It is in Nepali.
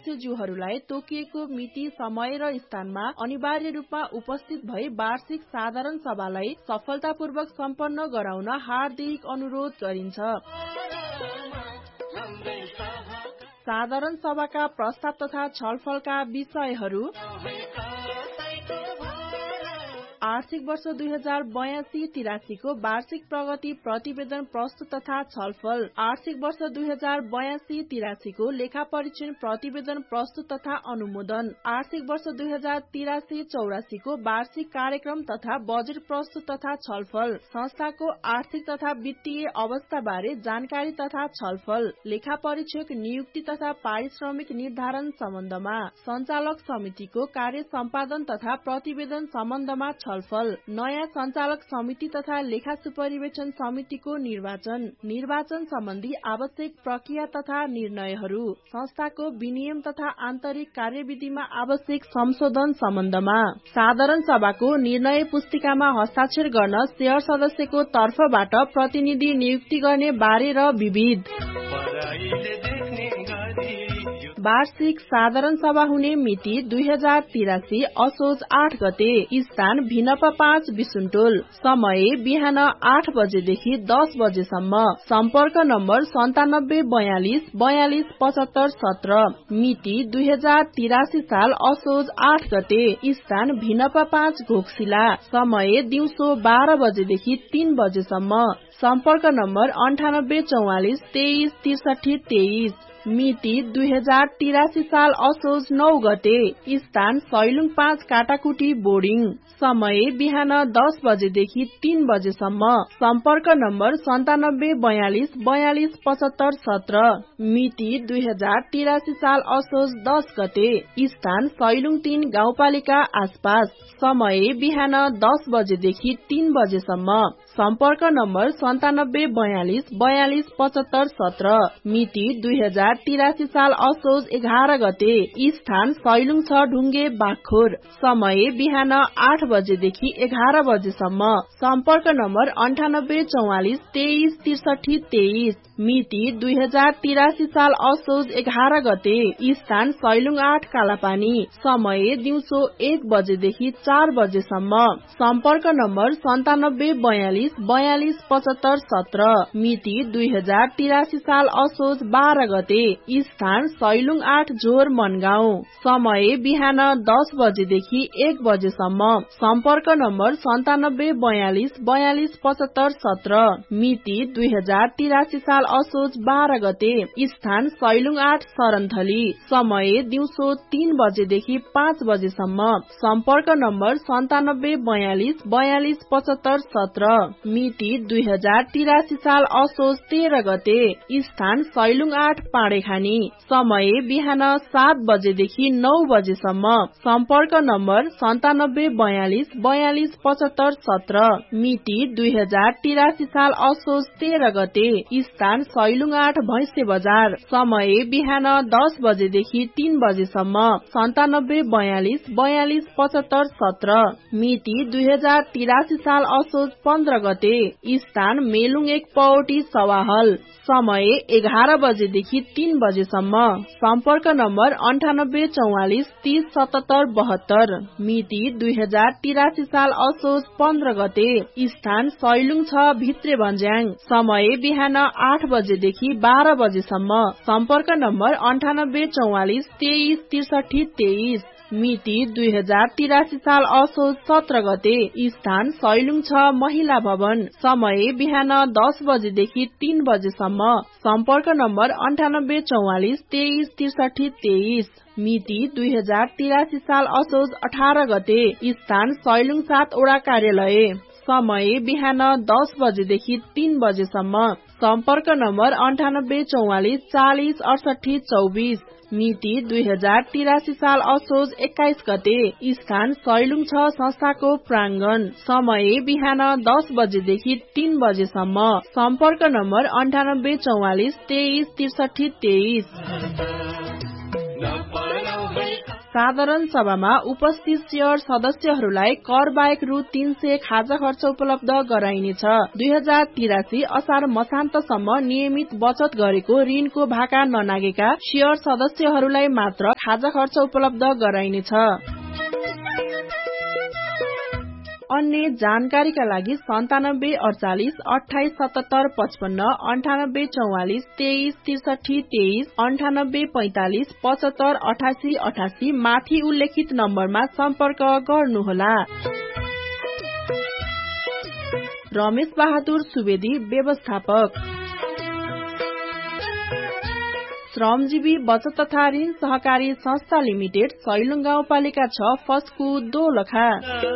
सदस्यज्यूहरूलाई तोकिएको मिति, समय र स्थानमा अनिवार्य रूपमा उपस्थित भई वार्षिक साधारण सभालाई सफलतापूर्वक सम्पन्न गराउन हार्दिक अनुरोध गरिन्छ। साधारण सभाका प्रस्ताव तथा छलफलका विषयहरू: आर्थिक वर्ष 2082-83 को वार्षिक प्रगति प्रतिवेदन प्रस्तुत तथा छलफल। आर्थिक वर्ष 2082-83 को लेखा परीक्षण प्रतिवेदन प्रस्तुत तथा अनुमोदन। आर्थिक वर्ष 2083-84 को वार्षिक कार्यक्रम तथा बजेट प्रस्तुत तथा छलफल। संस्थाको आर्थिक तथा वित्तीय अवस्था बारे जानकारी तथा छलफल। लेखा परीक्षक नियुक्ति तथा पारिश्रमिक निर्धारण सम्बन्धमा। सञ्चालक समितिको कार्य सम्पादन तथा प्रतिवेदन सम्बन्धमा छलफल। नयाँ सञ्चालक समिति तथा लेखा सुपरिवेक्षण समितिको निर्वाचन। निर्वाचन सम्बन्धी आवश्यक प्रक्रिया तथा निर्णयहरू। संस्थाको विनियम तथा आन्तरिक कार्यविधिमा आवश्यक संशोधन सम्बन्धमा। साधारण सभाको निर्णय पुस्तिकामा हस्ताक्षर गर्न शेयर सदस्यको तर्फबाट प्रतिनिधि नियुक्ति गर्ने बारे र विविध। वार्षिक साधारण सभा हुने मिति 2083 असोज 8 गते। स्थान भिनपा 5 बिसुन्टोल। समय बिहान 8 बजेदेखि 10 बजेसम्म। सम्पर्क नम्बर 9742 42 75 17। मिति 2083 साल असोज 8 गते। स्थान भिनपा 5 घोक्सिला। समय दिउँसो 12 बजेदेखि 3 बजेसम्म। सम्पर्क नम्बर 9844 23 63 23। मिति 2083 साल असोज 9 गते। स्थान सैलुङ 5 काटाकुटी बोर्डिङ। समय बिहान 10 बजेदेखि 3 बजेसम्म। सम्पर्क नम्बर 9742 42 75 17। मिति 2083 साल असोज 10 गते। स्थान सैलुङ 3 गाउँपालिका आसपास। समय बिहान 10 बजेदेखि 3 बजेसम्म। सम्पर्क नम्बर 9742 42 75 17। मिति 2083 साल असोज 11 गते। स्थान सैलुङ 6 ढुङ्गे बागखोर। समय बिहान 8 बजेदेखि 11 बजेसम्म। सम्पर्क नम्बर 9844 23 63 23। मिति 2083 साल असोज 11 गते। स्थान सैलुङ 8 कालापानी। समय दिउँसो 1 बजेदेखि 4 बजेसम्म। सम्पर्क नम्बर 9742 42 75 17। मिति 2083 साल असोज 12 गते। स्थान सैलुङ 8 झोर मनगाउँ। समय बिहान 10 बजेदेखि 1 बजेसम्म। सम्पर्क नम्बर 9742 42 75 17। मिति 2083 साल असोज 12 गते। स्थान सैलुङ 8 सरनथली। समय दिउँसो 3 बजेदेखि 5 बजेसम्म। सम्पर्क नम्बर 9742 42 75 17। मिति 2083 साल असोज 13 गते। स्थान सैलुङ 8 पाडेखानी। समय बिहान 7 बजेदेखि 9 बजेसम्म। सम्पर्क नम्बर 9742 42 75 17। मिति 2083 साल असोज 13 गते। स्थान सैलुङ 8 भैँसे बजार। समय बिहान 10 बजेदेखि 3 बजेसम्म। 9742 42 75 17। मिति 2083 साल असोज 15 गते। स्थान मेलुङ 1 पौटी सवाहल। समय 11 बजेदेखि 3 बजेसम्म। सम्पर्क नम्बर 9844 30 77 72। मिति 2083 साल असोज 15 गते। स्थान सैलुङ 6 भित्रे भन्ज्याङ। समय बिहान 8 बजेदेखि 12 बजेसम्म। सम्पर्क नम्बर 9844 23 63 23। मिति 2083 साल असोज 17 गते। स्थान सैलुङ 6 महिला भवन। समय बिहान 10 बजेदेखि 3 बजेसम्म। सम्पर्क नम्बर 9844 23 63 23। मिति 2083 साल असोज 18 गते। स्थान सैलुङ 7 वडा कार्यालय। समय बिहान 10 बजेदेखि 3 बजेसम्म। सम्पर्क नम्बर 9844 40 68 24। मिति 2083 साल असोज 21 गते। स्थान सैलुङ 6 संस्थाको प्राङ्गण। समय बिहान 10 बजेदेखि 3 बजेसम्म। सम्पर्क नम्बर 9844 23 63 23। साधारण सभामा उपस्थित शेयर सदस्यहरूलाई कर बाहेक रु 300 खाजा खर्च उपलब्ध गराइनेछ। 2083 असार मसान्तसम्म नियमित बचत गरेको ऋणको भाका ननागेका शेयर सदस्यहरूलाई मात्र खाजा खर्च उपलब्ध गराइनेछ। अन्य जानकारीका लागि 97 48 28 77 55 98 44 23 63 23 98 45 75 88 88 माथि उल्लेखित नम्बरमा सम्पर्क गर्नुहोला। रमेश बहादुर सुवेदी, व्यवस्थापक, श्रमजीवी बचत तथा ऋण सहकारी संस्था लिमिटेड, सैलुङ गाउँपालिका 6, फस्कु, दोलखा।